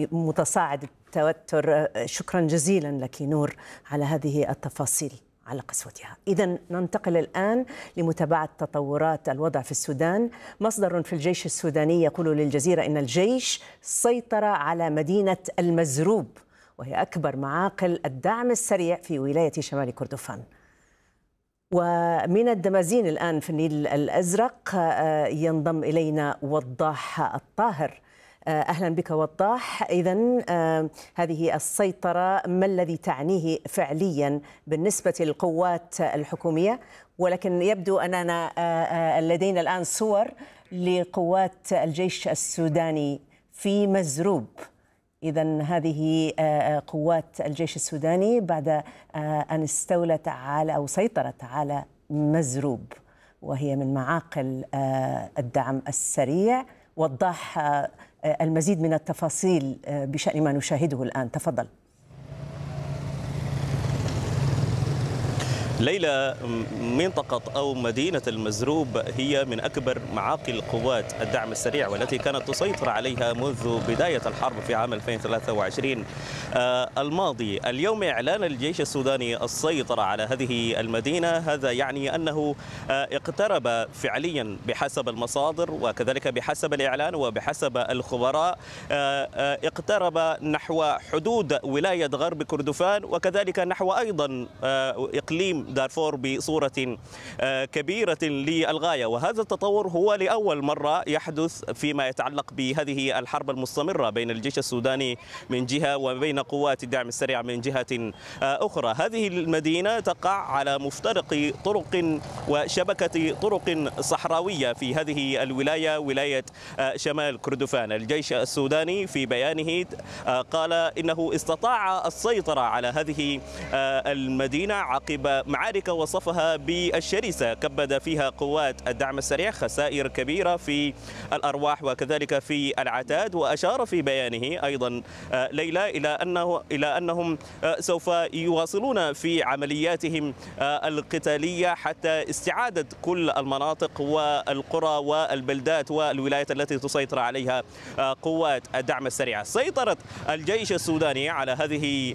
متصاعد التوتر. شكرا جزيلا لك نور على هذه التفاصيل على قسوتها. إذن ننتقل الآن لمتابعة تطورات الوضع في السودان. مصدر في الجيش السوداني يقول للجزيرة إن الجيش سيطر على مدينة المزروب، وهي أكبر معاقل الدعم السريع في ولاية شمال كردفان. ومن الدمازين الآن في النيل الأزرق ينضم إلينا وضاح الطاهر. أهلا بك وضاح. إذن هذه السيطرة ما الذي تعنيه فعليا بالنسبة للقوات الحكومية؟ ولكن يبدو أننا لدينا الآن صور لقوات الجيش السوداني في مزروب. إذن هذه قوات الجيش السوداني بعد أن استولت على أو سيطرت على مزروب، وهي من معاقل الدعم السريع. وضح المزيد من التفاصيل بشأن ما نشاهده الآن، تفضل. ليلى، منطقة أو مدينة المزروب هي من أكبر معاقل قوات الدعم السريع، والتي كانت تسيطر عليها منذ بداية الحرب في عام 2023 الماضي. اليوم إعلان الجيش السوداني السيطرة على هذه المدينة، هذا يعني أنه اقترب فعليا بحسب المصادر وكذلك بحسب الإعلان وبحسب الخبراء، اقترب نحو حدود ولاية غرب كردفان وكذلك نحو أيضا إقليم دارفور بصورة كبيرة للغاية. وهذا التطور هو لأول مرة يحدث فيما يتعلق بهذه الحرب المستمرة بين الجيش السوداني من جهة وبين قوات الدعم السريع من جهة أخرى. هذه المدينة تقع على مفترق طرق وشبكة طرق صحراوية في هذه الولاية، ولاية شمال كردفان. الجيش السوداني في بيانه قال إنه استطاع السيطرة على هذه المدينة عقب معارك وصفها بالشرسة كبد فيها قوات الدعم السريع خسائر كبيرة في الأرواح وكذلك في العتاد. وأشار في بيانه أيضا ليلى إلى أنهم سوف يواصلون في عملياتهم القتالية حتى استعادة كل المناطق والقرى والبلدات والولايات التي تسيطر عليها قوات الدعم السريع. سيطرة الجيش السوداني على هذه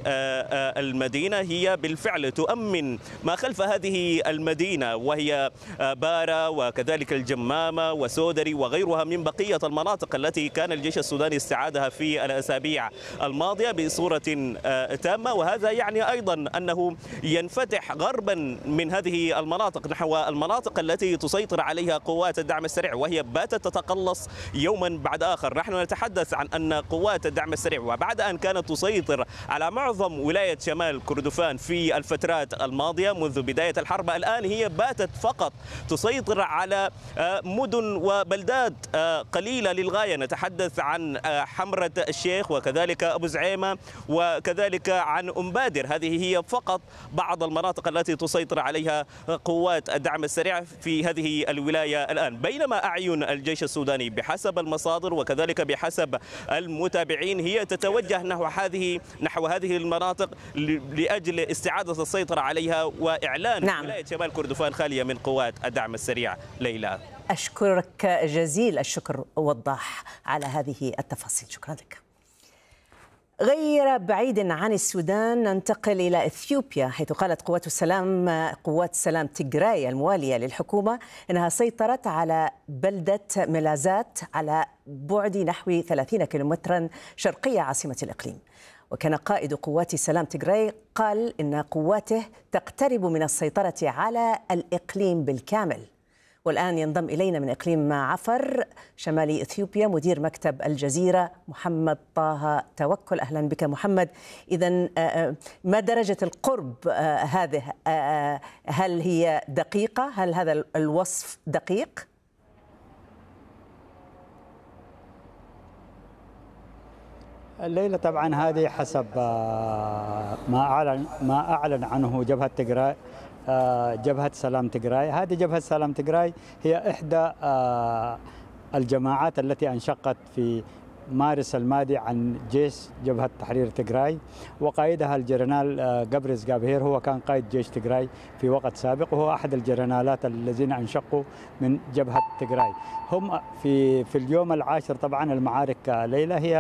المدينة هي بالفعل تؤمن ما خلف هذه المدينة، وهي بارا وكذلك الجمامة وسودري وغيرها من بقية المناطق التي كان الجيش السوداني استعادها في الأسابيع الماضية بصورة تامة. وهذا يعني أيضا أنه ينفتح غربا من هذه المناطق نحو المناطق التي تسيطر عليها قوات الدعم السريع، وهي باتت تتقلص يوما بعد آخر. نحن نتحدث عن أن قوات الدعم السريع وبعد أن كانت تسيطر على معظم ولاية شمال كردفان في الفترات الماضية منذ بداية الحرب، الآن هي باتت فقط تسيطر على مدن وبلدات قليلة للغاية. نتحدث عن حمرة الشيخ وكذلك أبو زعيمة وكذلك عن أمبادر. هذه هي فقط بعض المناطق التي تسيطر عليها قوات الدعم السريع في هذه الولاية الآن. بينما أعين الجيش السوداني بحسب المصادر وكذلك بحسب المتابعين هي تتوجه نحو هذه المناطق لأجل استعادة السيطرة عليها وإعلان ولاية شمال كردفان خالية من قوات الدعم السريع. ليلى، أشكرك جزيل الشكر وضاح على هذه التفاصيل. شكرا لك. غير بعيد عن السودان ننتقل إلى إثيوبيا، حيث قالت قوات سلام تيغراي الموالية للحكومة إنها سيطرت على بلدة ملازات على بعد نحو 30 كيلومترا شرقية عاصمة الإقليم. وكان قائد قوات سلام تيغراي قال إن قواته تقترب من السيطرة على الإقليم بالكامل. والآن ينضم إلينا من إقليم عفر شمال إثيوبيا مدير مكتب الجزيرة محمد طه توكل. أهلا بك محمد. إذن ما درجة القرب هذه؟ هل هي دقيقة؟ هل هذا الوصف دقيق؟ الليلة طبعا هذه حسب ما أعلن عنه جبهة تيغراي، جبهة سلام تيغراي. هذه جبهة سلام تيغراي هي إحدى الجماعات التي انشقت في مارس الماضي عن جيش جبهة تحرير تيغراي، وقائدها الجنرال جابريس جابهير هو كان قائد جيش تيغراي في وقت سابق، وهو أحد الجنرالات الذين انشقوا من جبهة تيغراي. هم في اليوم العاشر طبعا المعارك ليلة هي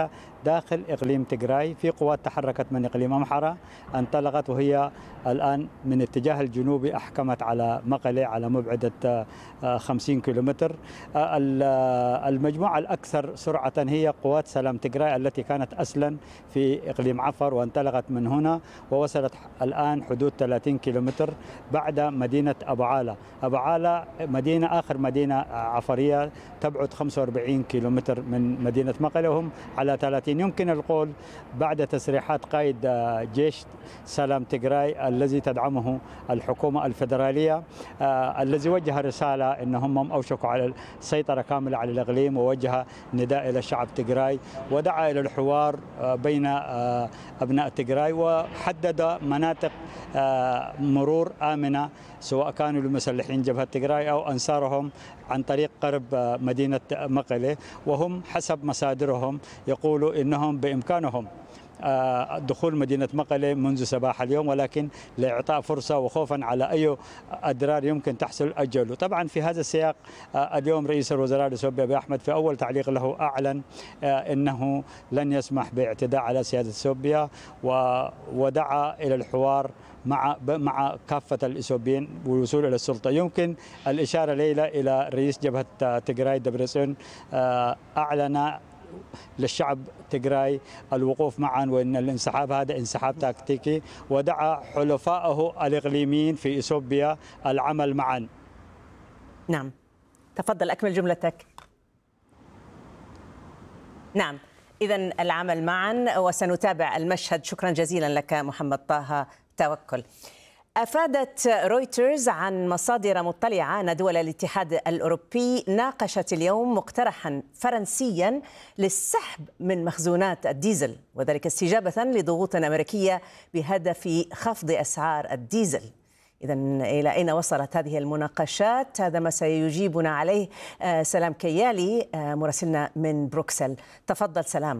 داخل إقليم تجراي. في قوات تحركت من إقليم أمحرة انطلقت وهي الآن من اتجاه الجنوبي أحكمت على مقلة على مبعدة 50 كيلومتر. المجموعة الأكثر سرعة هي قوات سلام تجراي التي كانت أصلا في إقليم عفر وانطلقت من هنا ووصلت الآن حدود 30 كيلومتر بعد مدينة أبو عالة. أبو عالة مدينة آخر مدينة عفرية تبعد 45 كيلومتر من مدينة مقلة وهم على 30. يمكن القول بعد تصريحات قائد جيش سلام تجراي الذي تدعمه الحكومة الفيدرالية الذي وجه رسالة أنهم أوشكوا على السيطرة كاملة على الإقليم ووجه نداء إلى شعب تجراي ودعا إلى الحوار بين أبناء تجراي وحدد مناطق مرور آمنة سواء كانوا المسلحين جبهة تجراي أو أنصارهم عن طريق قرب مدينة مقلة. وهم حسب مصادرهم يقولوا إنهم بإمكانهم دخول مدينة مقلة منذ صباح اليوم ولكن لإعطاء فرصة وخوفا على أي أضرار يمكن تحصل أجله. طبعا في هذا السياق اليوم رئيس الوزراء الإثيوبي أبي أحمد في أول تعليق له أعلن أنه لن يسمح باعتداء على سيادة إثيوبيا ودعا إلى الحوار مع كافة الإثيوبيين والوصول إلى السلطة. يمكن الإشارة ليلة إلى رئيس جبهة تجراي دبرسون أعلن للشعب تجراي الوقوف معا وأن الانسحاب هذا انسحاب تكتيكي ودعا حلفائه الإقليميين في إثيوبيا العمل معا. نعم، تفضل أكمل جملتك. نعم، إذن العمل معا وسنتابع المشهد. شكرا جزيلا لك محمد طه توكل. أفادت رويترز عن مصادر مطلعة أن دول الاتحاد الأوروبي ناقشت اليوم مقترحا فرنسيا للسحب من مخزونات الديزل وذلك استجابة لضغوط أمريكية بهدف خفض أسعار الديزل. إذن إلى أين وصلت هذه المناقشات؟ هذا ما سيجيبنا عليه سلام كيالي مراسلنا من بروكسل. تفضل سلام.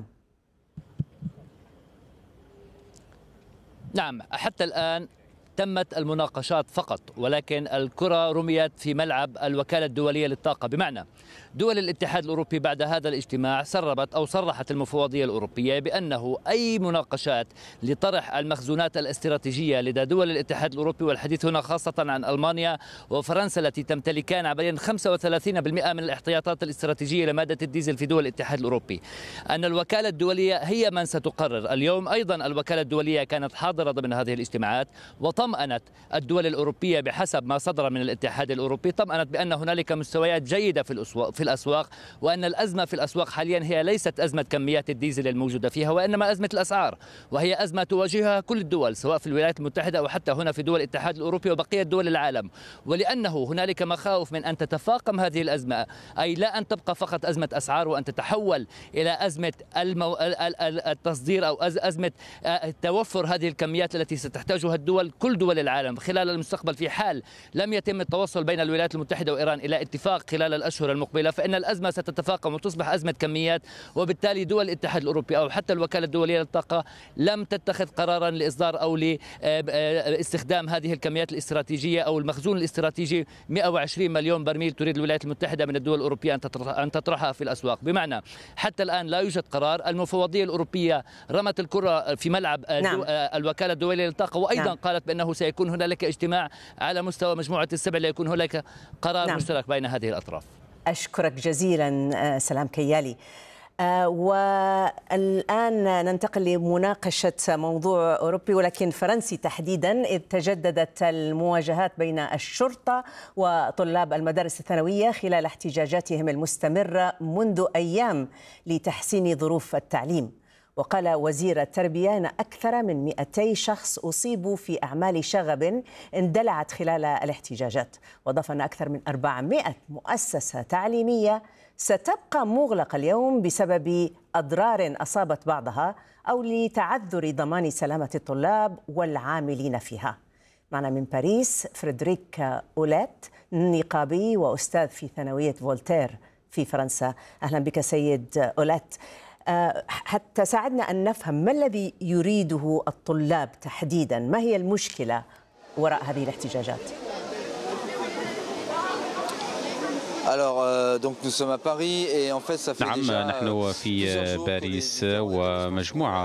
نعم، حتى الآن تمت المناقشات فقط، ولكن الكرة رميت في ملعب الوكالة الدولية للطاقة، بمعنى دول الاتحاد الأوروبي بعد هذا الاجتماع صرحت المفوضية الأوروبية بأنه أي مناقشات لطرح المخزونات الاستراتيجية لدى دول الاتحاد الأوروبي، والحديث هنا خاصة عن ألمانيا وفرنسا التي تمتلكان عبالين 35% من الاحتياطات الاستراتيجية لمادة الديزل في دول الاتحاد الأوروبي، أن الوكالة الدولية هي من ستقرر. اليوم أيضا الوكالة الدولية كانت حاضرة ضمن هذه الاجتماعات وطمأنت الدول الأوروبية بحسب ما صدر من الاتحاد الأوروبي، طمأنت بأن هنالك مستويات جيدة في الأسواق وأن الأزمة في الأسواق حاليا هي ليست أزمة كميات الديزل الموجودة فيها وإنما أزمة الأسعار، وهي أزمة تواجهها كل الدول سواء في الولايات المتحدة أو حتى هنا في دول الاتحاد الأوروبي وبقية دول العالم. ولأنه هنالك مخاوف من أن تتفاقم هذه الأزمة، أي لا أن تبقى فقط أزمة أسعار وأن تتحول إلى أزمة التصدير أو أزمة توفر هذه الكميات التي ستحتاجها الدول، كل دول العالم خلال المستقبل، في حال لم يتم التوصل بين الولايات المتحدة وإيران إلى اتفاق خلال الأشهر المقبلة، فإن الأزمة ستتفاقم وتصبح أزمة كميات. وبالتالي دول الاتحاد الأوروبي أو حتى الوكالة الدولية للطاقة لم تتخذ قرارا لإصدار أو لاستخدام هذه الكميات الاستراتيجية أو المخزون الاستراتيجي 120 مليون برميل تريد الولايات المتحدة من الدول الأوروبية أن تطرحها في الأسواق. بمعنى حتى الآن لا يوجد قرار. المفوضية الأوروبية رمت الكرة في ملعب الوكالة الدولية للطاقة وأيضا قالت بأنه سيكون هنالك اجتماع على مستوى مجموعة السبع ليكون هنالك قرار مشترك بين هذه الأطراف. أشكرك جزيلا سلام كيالي. والآن ننتقل لمناقشة موضوع أوروبي ولكن فرنسي تحديدا، إذ تجددت المواجهات بين الشرطة وطلاب المدارس الثانوية خلال احتجاجاتهم المستمرة منذ أيام لتحسين ظروف التعليم. وقال وزير التربية أن أكثر من 200 شخص أصيبوا في أعمال شغب اندلعت خلال الاحتجاجات، وأضاف أن أكثر من 400 مؤسسة تعليمية ستبقى مغلقة اليوم بسبب أضرار أصابت بعضها أو لتعذر ضمان سلامة الطلاب والعاملين فيها. معنا من باريس فريدريك أولات، نقابي وأستاذ في ثانوية فولتير في فرنسا. أهلا بك سيد أولات. حتى ساعدنا أن نفهم ما الذي يريده الطلاب تحديدا، ما هي المشكلة وراء هذه الاحتجاجات؟ نعم، نحن في باريس ومجموعة